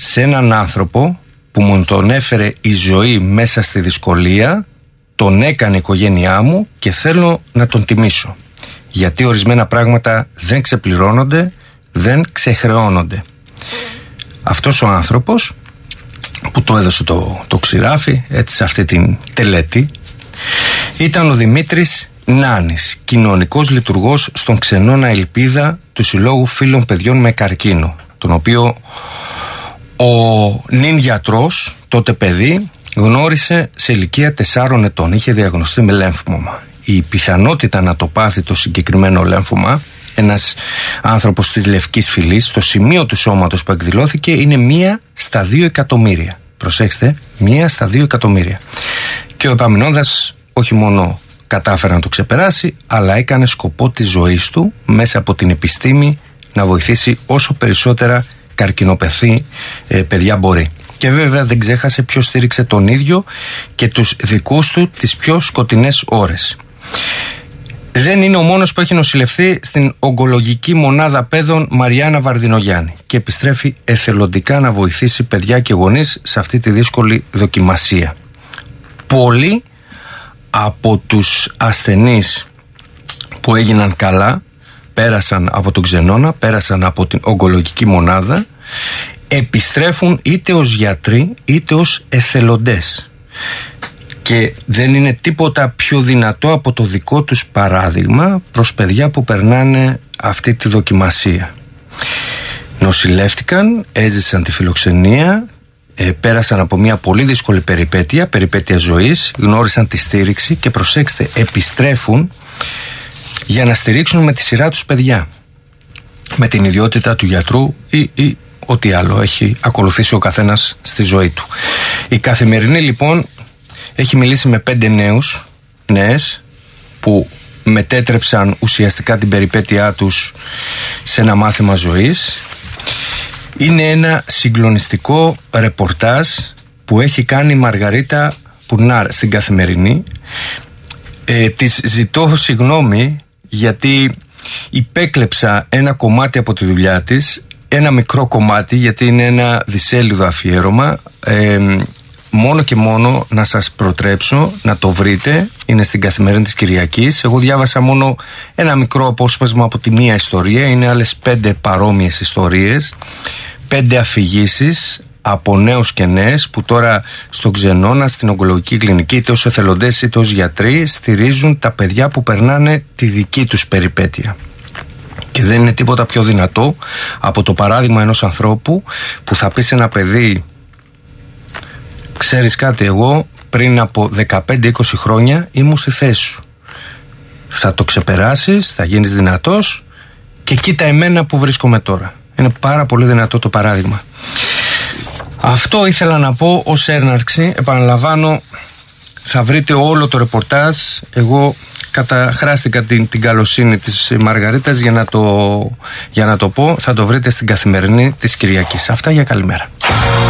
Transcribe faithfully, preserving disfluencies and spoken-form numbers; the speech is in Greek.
σε έναν άνθρωπο που μου τον έφερε η ζωή μέσα στη δυσκολία, τον έκανε η οικογένειά μου και θέλω να τον τιμήσω. Γιατί ορισμένα πράγματα δεν ξεπληρώνονται, δεν ξεχρεώνονται. Αυτός ο άνθρωπος που το έδωσε το, το ξηράφι, έτσι σε αυτή την τελέτη, ήταν ο Δημήτρης Νάνης, κοινωνικός λειτουργός στον Ξενώνα Ελπίδα του Συλλόγου Φίλων Παιδιών με Καρκίνο, τον οποίο ο νυν γιατρός, τότε παιδί, γνώρισε σε ηλικία τεσσάρων ετών. Είχε διαγνωστεί με λέμφωμα. Η πιθανότητα να το πάθει το συγκεκριμένο λέμφωμα ένας άνθρωπος της λευκής φυλής, στο σημείο του σώματος που εκδηλώθηκε, είναι μία στα δύο εκατομμύρια. Προσέξτε, μία στα δύο εκατομμύρια. Και ο Επαμεινώντας όχι μόνο κατάφερε να το ξεπεράσει, αλλά έκανε σκοπό της ζωής του μέσα από την επιστήμη να βοηθήσει όσο περισσότερα καρκινοπαθή ε, παιδιά μπορεί. Και βέβαια δεν ξέχασε ποιος στήριξε τον ίδιο και τους δικούς του τις πιο σκοτεινές ώρες. Δεν είναι ο μόνος που έχει νοσηλευθεί στην ογκολογική μονάδα παιδών Μαριάννα Βαρδινογιάννη και επιστρέφει εθελοντικά να βοηθήσει παιδιά και γονείς σε αυτή τη δύσκολη δοκιμασία. Πολλοί από τους ασθενείς που έγιναν καλά, πέρασαν από τον Ξενώνα, πέρασαν από την ογκολογική μονάδα, επιστρέφουν είτε ως γιατροί είτε ως εθελοντές. Και δεν είναι τίποτα πιο δυνατό από το δικό τους παράδειγμα προς παιδιά που περνάνε αυτή τη δοκιμασία. Νοσηλεύτηκαν, έζησαν τη φιλοξενία, ε, πέρασαν από μια πολύ δύσκολη περιπέτεια, περιπέτεια ζωής, γνώρισαν τη στήριξη και προσέξτε, επιστρέφουν για να στηρίξουν με τη σειρά τους παιδιά. Με την ιδιότητα του γιατρού ή, ή ό,τι άλλο έχει ακολουθήσει ο καθένας στη ζωή του. Η Καθημερινή λοιπόν έχει μιλήσει με πέντε νέους, νέες, που μετέτρεψαν ουσιαστικά την περιπέτειά τους σε ένα μάθημα ζωής. Είναι ένα συγκλονιστικό ρεπορτάζ που έχει κάνει η Μαργαρίτα Πουρνάρ στην Καθημερινή. Ε, της ζητώ συγγνώμη γιατί υπέκλεψα ένα κομμάτι από τη δουλειά της, ένα μικρό κομμάτι γιατί είναι ένα δισέλιδο αφιέρωμα, ε, μόνο και μόνο να σας προτρέψω να το βρείτε. Είναι στην Καθημερινή της Κυριακής. Εγώ διάβασα μόνο ένα μικρό απόσπασμα από τη μία ιστορία. Είναι άλλες πέντε παρόμοιες ιστορίες, πέντε αφηγήσεις από νέους και νέες που τώρα στον Ξενώνα, στην ογκολογική κλινική, είτε ως εθελοντές είτε ως γιατροί, στηρίζουν τα παιδιά που περνάνε τη δική τους περιπέτεια. Και δεν είναι τίποτα πιο δυνατό από το παράδειγμα ενός ανθρώπου που θα πει σε ένα παιδί: ξέρεις κάτι, εγώ πριν από δεκαπέντε είκοσι χρόνια ήμουν στη θέση σου. Θα το ξεπεράσεις, θα γίνεις δυνατός και κοίτα εμένα που βρίσκομαι τώρα. Είναι πάρα πολύ δυνατό το παράδειγμα. Αυτό ήθελα να πω ως έναρξη. Επαναλαμβάνω, θα βρείτε όλο το ρεπορτάζ. Εγώ καταχράστηκα την, την καλοσύνη της Μαργαρίτας για να, το, για να το πω. Θα το βρείτε στην Καθημερινή της Κυριακής. Αυτά, για καλημέρα.